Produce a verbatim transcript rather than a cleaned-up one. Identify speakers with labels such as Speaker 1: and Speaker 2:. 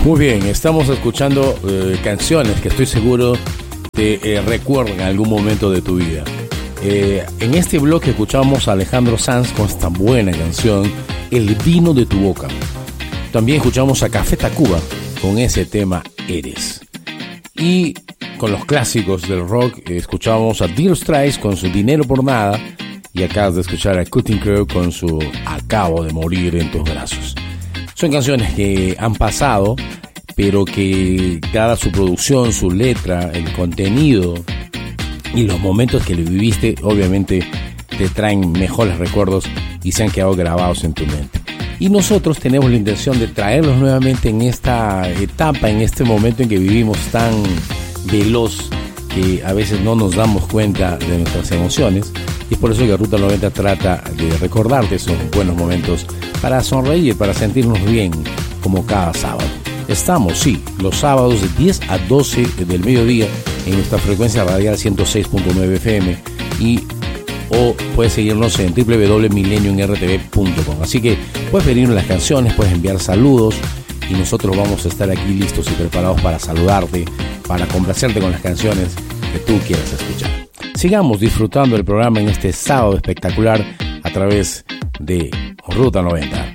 Speaker 1: Muy bien, estamos escuchando eh, canciones que estoy seguro te eh, recuerdan algún momento de tu vida. Eh, en este bloque escuchamos a Alejandro Sanz con esta buena canción, El vino de tu boca. También escuchamos a Café Tacuba con ese tema, Eres. Y con los clásicos del rock eh, escuchamos a Dire Straits con su Dinero por Nada. Y acabas de escuchar a Cutting Crew con su Acabo de morir en tus brazos. Son canciones que han pasado, pero que dada su producción, su letra, el contenido y los momentos que le viviste, obviamente te traen mejores recuerdos y se han quedado grabados en tu mente. Y nosotros tenemos la intención de traerlos nuevamente en esta etapa, en este momento en que vivimos tan veloz que a veces no nos damos cuenta de nuestras emociones. Y es por eso que Ruta noventa trata de recordarte esos buenos momentos para sonreír, para sentirnos bien, como cada sábado. Estamos, sí, los sábados de diez a doce del mediodía en nuestra frecuencia radial ciento seis punto nueve F M y o puedes seguirnos en doble u doble u doble u punto millennium r t v punto com. Así que puedes pedirnos las canciones, puedes enviar saludos y nosotros vamos a estar aquí listos y preparados para saludarte, para complacerte con las canciones que tú quieras escuchar. Sigamos disfrutando del programa en este sábado espectacular a través de Ruta noventa.